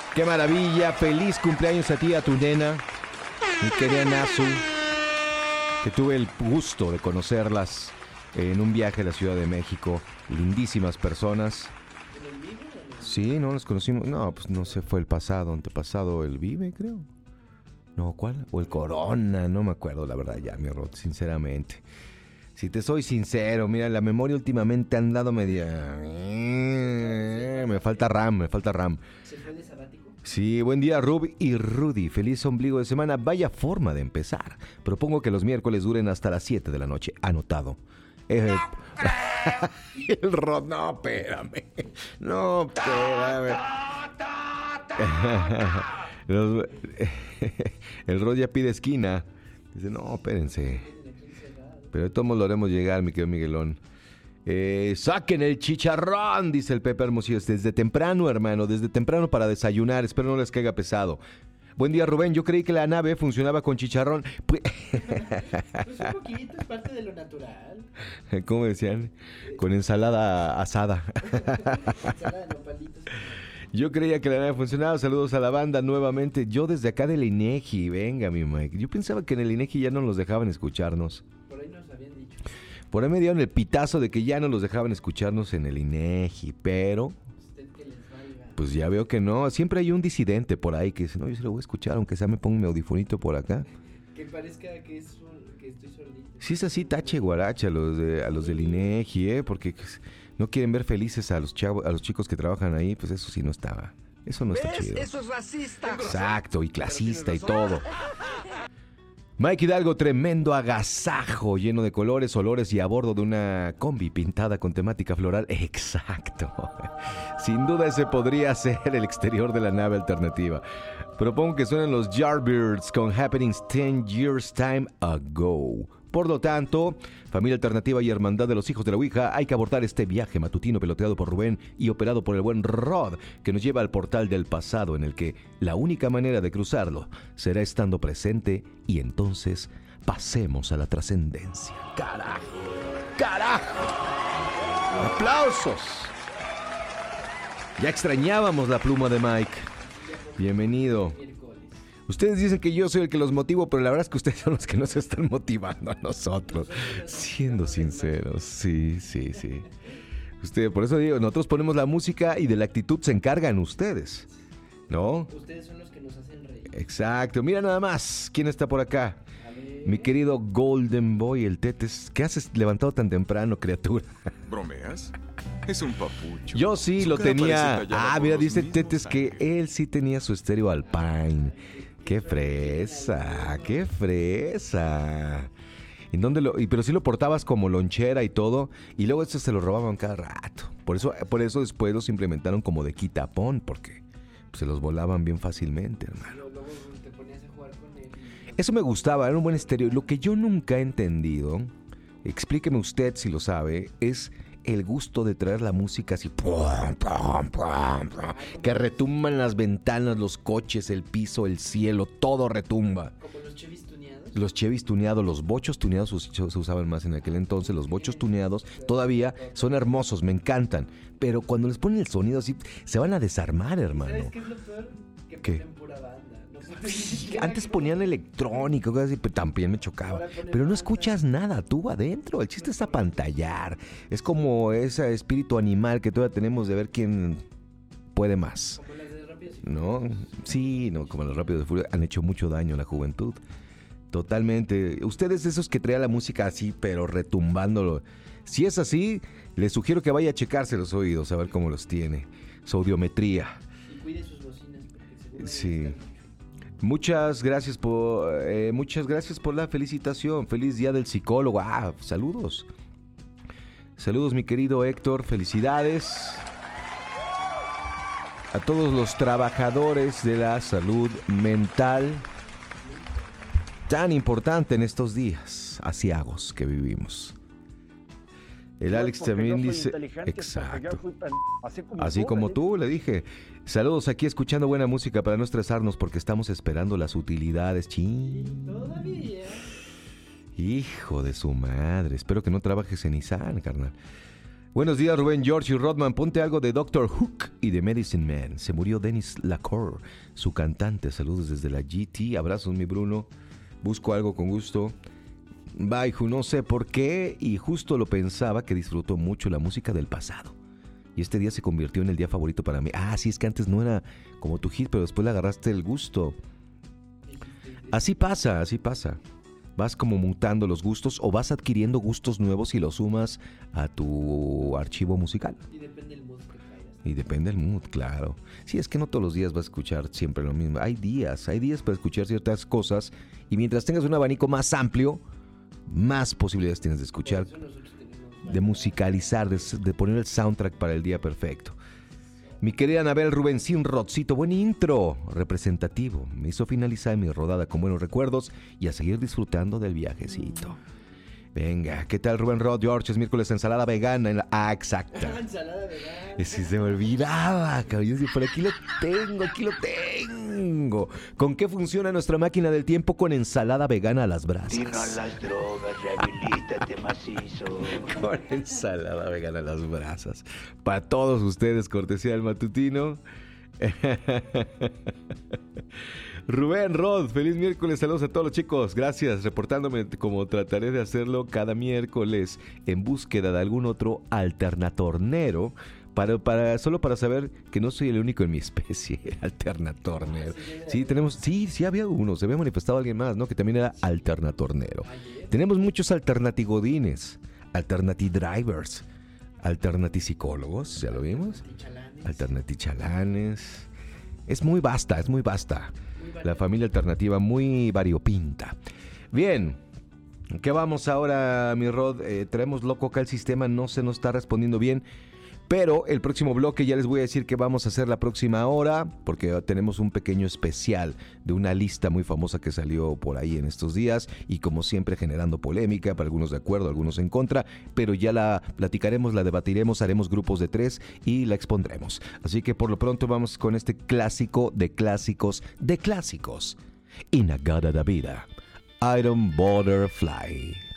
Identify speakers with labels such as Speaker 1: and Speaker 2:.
Speaker 1: Qué maravilla. Feliz cumpleaños a ti, a tu nena, mi querida Nasu, que tuve el gusto de conocerlas en un viaje a la Ciudad de México. Lindísimas personas. Sí, no nos conocimos. No, pues no sé, fue el pasado, antepasado, el Vive, creo. No, ¿cuál? O el Corona, no me acuerdo, la verdad, ya, mi Rod, sinceramente. Si te soy sincero, mira, la memoria últimamente ha andado media... Me falta RAM.
Speaker 2: ¿Se fue de sabático?
Speaker 1: Sí, buen día, Rub y Rudy. Feliz ombligo de semana. Vaya forma de empezar. Propongo que los miércoles duren hasta las 7 de la noche. Anotado. El Rod, no, espérame. El Rod ya pide esquina. Dice, no, espérense. Pero de todos modos lo haremos llegar, mi querido Miguelón. Saquen el chicharrón, dice el Pepe Hermosillo. Desde temprano, hermano, desde temprano para desayunar. Espero no les caiga pesado. Buen día, Rubén. Yo creí que la nave funcionaba con chicharrón.
Speaker 2: Pues un poquito, es parte de lo natural.
Speaker 1: ¿Cómo decían? Con ensalada asada.
Speaker 2: Ensalada de nopalitos.
Speaker 1: Yo creía que la nave funcionaba. Saludos a la banda nuevamente. Yo desde acá del INEGI. Venga, mi Mike. Yo pensaba que en el INEGI ya no nos dejaban escucharnos.
Speaker 2: Por ahí nos habían dicho.
Speaker 1: Por ahí me dieron el pitazo de que ya no los dejaban escucharnos en el INEGI, pero
Speaker 2: Usted que les valga.
Speaker 1: pues ya veo que no. Siempre hay un disidente por ahí que dice, no, yo se lo voy a escuchar, aunque sea me ponga mi audifonito por acá.
Speaker 2: Que parezca que estoy sordito.
Speaker 1: Si es así, tache guaracha a los del INEGI, porque pues, no quieren ver felices a los chicos que trabajan ahí, pues eso sí no estaba. Eso no está chido.
Speaker 3: Eso es racista.
Speaker 1: Exacto, y clasista y todo. Mike Hidalgo, tremendo agasajo lleno de colores, olores y a bordo de una combi pintada con temática floral. Exacto. Sin duda ese podría ser el exterior de la nave alternativa. Propongo que suenen los Yardbirds con Happenings 10 Years Time Ago. Por lo tanto, familia alternativa y hermandad de los hijos de la Ouija, hay que abordar este viaje matutino peloteado por Rubén y operado por el buen Rod, que nos lleva al portal del pasado en el que la única manera de cruzarlo será estando presente y entonces pasemos a la trascendencia. ¡Carajo! ¡Carajo! ¡Aplausos! Ya extrañábamos la pluma de Mike. Bienvenido. Ustedes dicen que yo soy el que los motivo, pero la verdad es que ustedes son los que nos están motivando a nosotros. Siendo sinceros, sí. Por eso digo, nosotros ponemos la música y de la actitud se encargan ustedes, ¿no?
Speaker 2: Ustedes son los que nos hacen reír.
Speaker 1: Exacto. Mira nada más, ¿quién está por acá? Mi querido Golden Boy, el Tetes. ¿Qué haces levantado tan temprano, criatura?
Speaker 4: ¿Bromeas? Es un papucho.
Speaker 1: Yo sí
Speaker 4: Su
Speaker 1: lo
Speaker 4: cara
Speaker 1: tenía.
Speaker 4: parece tallada por
Speaker 1: Mira,
Speaker 4: los
Speaker 1: dice
Speaker 4: mismos
Speaker 1: Tetes que
Speaker 4: ángeles.
Speaker 1: él sí tenía su estéreo Alpine. ¡Qué fresa! ¡Qué fresa! ¿En dónde pero sí lo portabas como lonchera y todo, y luego esto se lo robaban cada rato. Por eso después los implementaron como de quitapón, porque se los volaban bien fácilmente, hermano.
Speaker 2: Luego te ponías a jugar con él.
Speaker 1: Eso me gustaba, era un buen estéreo. Lo que yo nunca he entendido, explíqueme usted si lo sabe, es el gusto de traer la música así, que retumban las ventanas, los coches, el piso, el cielo, todo retumba.
Speaker 2: Como los Chevys tuneados.
Speaker 1: Los Chevys tuneados, los bochos tuneados se usaban más en aquel entonces. Los bochos tuneados todavía son hermosos, me encantan. Pero cuando les ponen el sonido así, se van a desarmar, hermano.
Speaker 2: ¿Sabes qué es lo peor? Que
Speaker 1: ¿Qué?
Speaker 2: ponen pura banda. No ponen ni siquiera
Speaker 1: Antes
Speaker 2: que-
Speaker 1: ponían electrónico, cosas así, pero también me chocaba.
Speaker 2: Ahora ponen
Speaker 1: Pero no
Speaker 2: banda.
Speaker 1: escuchas nada tú adentro. El chiste es apantallar. Es como ese espíritu animal que todavía tenemos de ver quién puede más.
Speaker 2: Como las de Rápidos y
Speaker 1: ¿No? Sí, no, como los Rápidos de Furia han hecho mucho daño a la juventud. Totalmente. Ustedes esos que traen la música así, pero retumbándolo. Si es así, les sugiero que vaya a checarse los oídos, a ver cómo los tiene. Su audiometría.
Speaker 2: Y cuide sus bocinas porque seguro
Speaker 1: Sí.
Speaker 2: están
Speaker 1: Muchas gracias por la felicitación. Feliz día del psicólogo. Saludos. Saludos, mi querido Héctor. Felicidades a todos los trabajadores de la salud mental, tan importante en estos días aciagos que vivimos. El Alex también dice, exacto, así como tú, le dije. Saludos aquí escuchando buena música para no estresarnos porque estamos esperando las utilidades. Chin.
Speaker 2: Todavía.
Speaker 1: Hijo de su madre, espero que no trabajes en Nissan, carnal. Buenos días, Rubén, George y Rodman. Ponte algo de Doctor Hook y de Medicine Man. Se murió Dennis Lacour, su cantante. Saludos desde la GT. Abrazos, mi Bruno. Busco algo con gusto. Baiju, no sé por qué, y justo lo pensaba, que disfrutó mucho la música del pasado. Y este día se convirtió en el día favorito para mí. Sí, es que antes no era como tu hit, pero después le agarraste el gusto. Así pasa, así pasa. Vas como mutando los gustos o vas adquiriendo gustos nuevos y los sumas a tu archivo musical.
Speaker 2: Y depende del mood que traigas.
Speaker 1: Y depende del mood, claro. Sí, es que no todos los días vas a escuchar siempre lo mismo. Hay días para escuchar ciertas cosas, y mientras tengas un abanico más amplio, más posibilidades tienes de escuchar, de musicalizar, de poner el soundtrack para el día perfecto. Mi querida Anabel Rubencín Rodcito, buen intro, representativo. Me hizo finalizar mi rodada con buenos recuerdos y a seguir disfrutando del viajecito. Venga, ¿qué tal, Rubén Rod? George, es miércoles, ensalada vegana. Exacta.
Speaker 2: Ensalada vegana.
Speaker 1: Sí, se me olvidaba, cabrón. Por aquí lo tengo. ¿Con qué funciona nuestra máquina del tiempo? Con ensalada vegana a las brasas.
Speaker 3: Tiro las drogas, rehabilítate macizo.
Speaker 1: Con ensalada vegana a las brasas. Para todos ustedes, cortesía del matutino. Rubén Rod, feliz miércoles, saludos a todos los chicos, gracias, reportándome como trataré de hacerlo cada miércoles en búsqueda de algún otro alternatornero, solo para saber que no soy el único en mi especie, alternatornero. Sí, sí había uno, se había manifestado alguien más, ¿no? Que también era alternatornero. Tenemos muchos alternatigodines, alternatidrivers, alternatipsicólogos, ¿ya lo vimos? Alternatichalanes. Es muy vasta. La familia alternativa muy variopinta. Bien, ¿qué vamos ahora, mi Rod? Traemos loco acá el sistema, no se nos está respondiendo bien. Pero el próximo bloque ya les voy a decir qué vamos a hacer la próxima hora, porque tenemos un pequeño especial de una lista muy famosa que salió por ahí en estos días, y como siempre generando polémica, para algunos de acuerdo, algunos en contra, pero ya la platicaremos, la debatiremos, haremos grupos de 3 y la expondremos. Así que por lo pronto vamos con este clásico de clásicos de clásicos. Inagada da vida, Iron Butterfly.